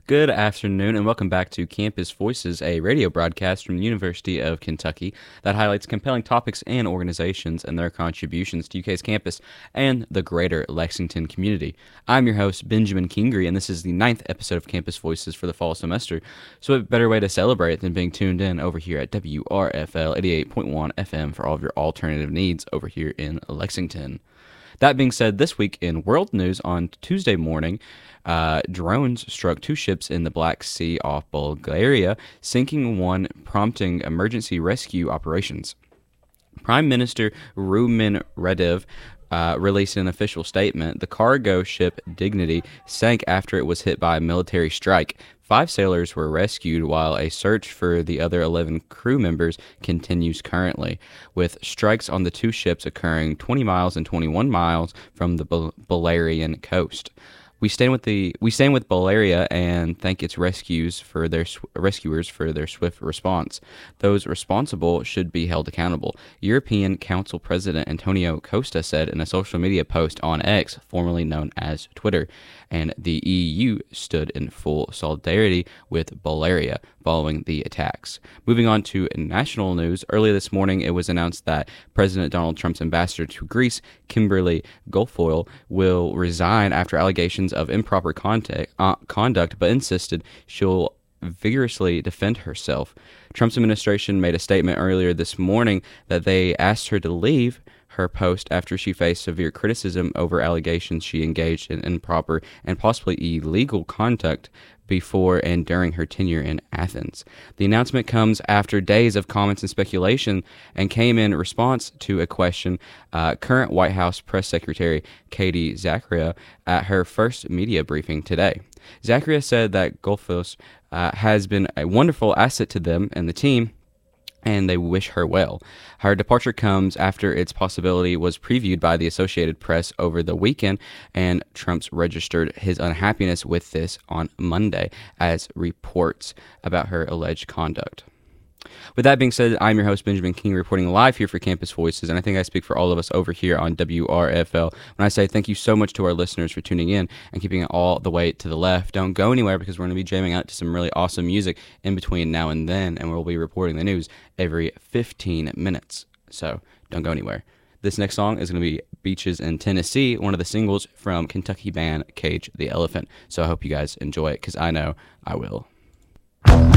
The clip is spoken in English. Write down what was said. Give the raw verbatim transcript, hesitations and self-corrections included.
Good afternoon, and welcome back to Campus Voices, a radio broadcast from the University of Kentucky that highlights compelling topics and organizations and their contributions to U K's campus and the greater Lexington community. I'm your host, Benjamin Kingery, and this is the ninth episode of Campus Voices for the fall semester. So, what better way to celebrate than being tuned in over here at W R F L eighty-eight point one F M for all of your alternative needs over here in Lexington. That being said, this week in world news on Tuesday morning, uh, drones struck two ships in the Black Sea off Bulgaria, sinking one, prompting emergency rescue operations. Prime Minister Rumen Radev uh, released an official statement. The cargo ship Dignity sank after it was hit by a military strike. Five sailors were rescued while a search for the other eleven crew members continues currently, with strikes on the two ships occurring twenty miles and twenty-one miles from the Bul- Bulgarian coast. We stand with the we stand with Bulgaria and thank its rescues for their sw- rescuers for their swift response. Those responsible should be held accountable. European Council President Antonio Costa said in a social media post on X, formerly known as Twitter, and the E U stood in full solidarity with Bulgaria following the attacks. Moving on to national news, earlier this morning it was announced that President Donald Trump's ambassador to Greece, Kimberly Guilfoyle, will resign after allegations of improper contact, uh, conduct, but insisted she'll vigorously defend herself. Trump's administration made a statement earlier this morning that they asked her to leave her post after she faced severe criticism over allegations she engaged in improper and possibly illegal conduct before and during her tenure in Athens. The announcement comes after days of comments and speculation and came in response to a question uh, current White House Press Secretary Katie Zachariah at her first media briefing today. Zachariah said that Guilfoyle uh, has been a wonderful asset to them and the team, and they wish her well. Her departure comes after its possibility was previewed by the Associated Press over the weekend, and Trump's registered his unhappiness with this on Monday as reports about her alleged conduct. With that being said, I'm your host, Benjamin King, reporting live here for Campus Voices, and I think I speak for all of us over here on W R F L when I say thank you so much to our listeners for tuning in and keeping it all the way to the left. Don't go anywhere because we're going to be jamming out to some really awesome music in between now and then, and we'll be reporting the news every fifteen minutes. So don't go anywhere. This next song is going to be Beaches in Tennessee, one of the singles from Kentucky band Cage the Elephant. So I hope you guys enjoy it because I know I will.